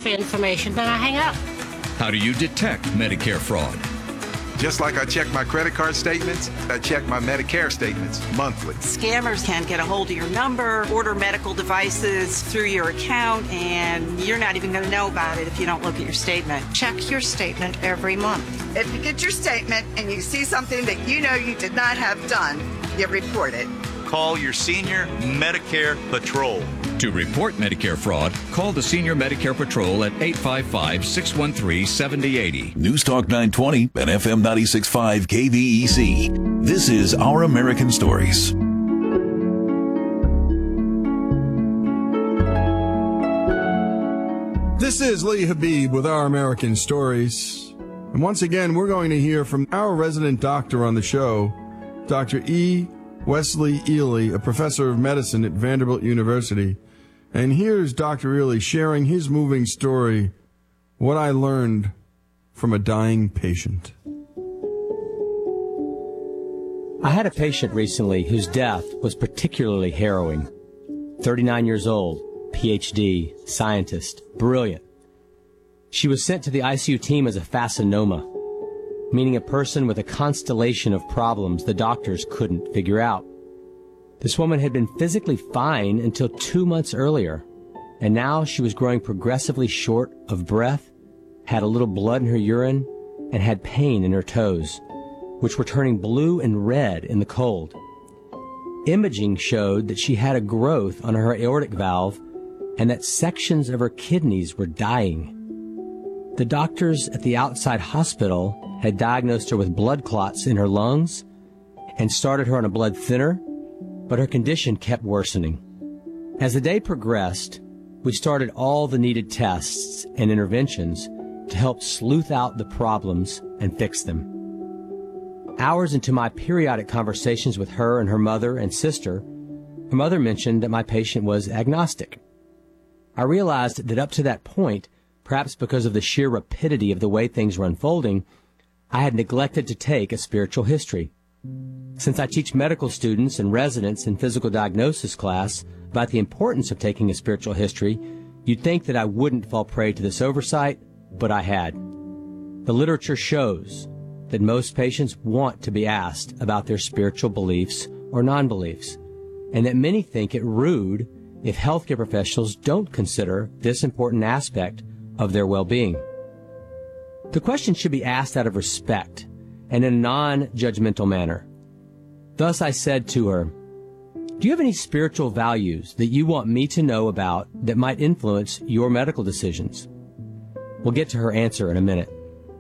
the information, then I hang up. How do you detect Medicare fraud? Just like I check my credit card statements, I check my Medicare statements monthly. Scammers can get a hold of your number, order medical devices through your account, and you're not even going to know about it if you don't look at your statement. Check your statement every month. If you get your statement and you see something that you know you did not have done, you report it. Call your senior Medicare Patrol. To report Medicare fraud, call the Senior Medicare Patrol at 855-613-7080. News Talk 920 and FM 96.5 KVEC. This is Our American Stories. This is Lee Habib with Our American Stories. And once again, we're going to hear from our resident doctor on the show, Dr. E. Wesley Ely, a professor of medicine at Vanderbilt University. And here's Dr. Ely sharing his moving story, What I Learned from a Dying Patient. I had a patient recently whose death was particularly harrowing. 39 years old, PhD, scientist, brilliant. She was sent to the ICU team as a fascinoma, meaning a person with a constellation of problems the doctors couldn't figure out. This woman had been physically fine until 2 months earlier, and now she was growing progressively short of breath, had a little blood in her urine, and had pain in her toes, which were turning blue and red in the cold. Imaging showed that she had a growth on her aortic valve and that sections of her kidneys were dying. The doctors at the outside hospital had diagnosed her with blood clots in her lungs and started her on a blood thinner, but her condition kept worsening. As the day progressed, we started all the needed tests and interventions to help sleuth out the problems and fix them. Hours into my periodic conversations with her and her mother and sister, her mother mentioned that my patient was agnostic. I realized that up to that point, perhaps because of the sheer rapidity of the way things were unfolding, I had neglected to take a spiritual history. Since I teach medical students and residents in physical diagnosis class about the importance of taking a spiritual history, you'd think that I wouldn't fall prey to this oversight, but I had. The literature shows that most patients want to be asked about their spiritual beliefs or non-beliefs, and that many think it rude if healthcare professionals don't consider this important aspect of their well-being. The question should be asked out of respect and in a non-judgmental manner. Thus I said to her, "Do you have any spiritual values that you want me to know about that might influence your medical decisions?" We'll get to her answer in a minute.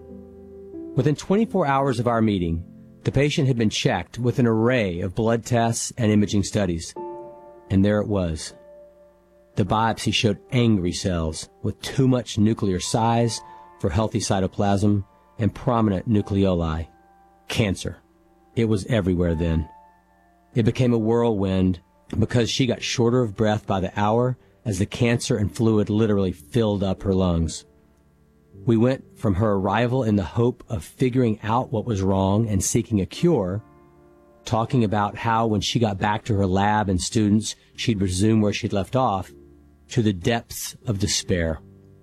Within 24 hours of our meeting, the patient had been checked with an array of blood tests and imaging studies. And there it was. The biopsy showed angry cells with too much nuclear size for healthy cytoplasm and prominent nucleoli. Cancer. It was everywhere then. It became a whirlwind because she got shorter of breath by the hour as the cancer and fluid literally filled up her lungs. We went from her arrival in the hope of figuring out what was wrong and seeking a cure, talking about how when she got back to her lab and students, she'd resume where she'd left off, to the depths of despair.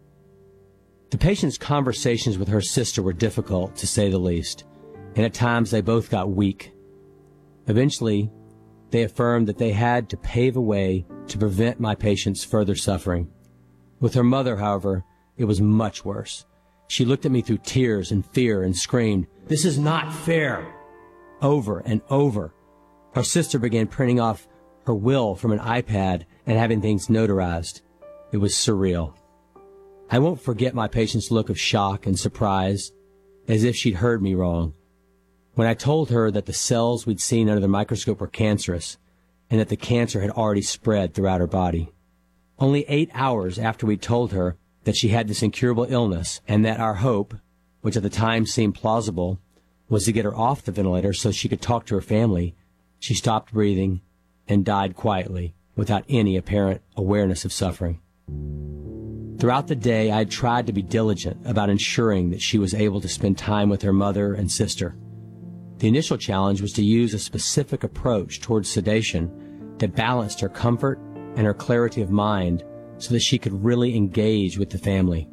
The patient's conversations with her sister were difficult, to say the least, and at times they both got weak. Eventually, they affirmed that they had to pave a way to prevent my patient's further suffering. With her mother, however, it was much worse. She looked at me through tears and fear and screamed, "This is not fair!" over and over. Her sister began printing off her will from an iPad and having things notarized. It was surreal. I won't forget my patient's look of shock and surprise, as if she'd heard me wrong, when I told her that the cells we'd seen under the microscope were cancerous and that the cancer had already spread throughout her body. Only 8 hours after we'd told her that she had this incurable illness and that our hope, which at the time seemed plausible, was to get her off the ventilator so she could talk to her family, she stopped breathing and died quietly without any apparent awareness of suffering. Throughout the day, I had tried to be diligent about ensuring that she was able to spend time with her mother and sister. The initial challenge was to use a specific approach towards sedation that balanced her comfort and her clarity of mind so that she could really engage with the family.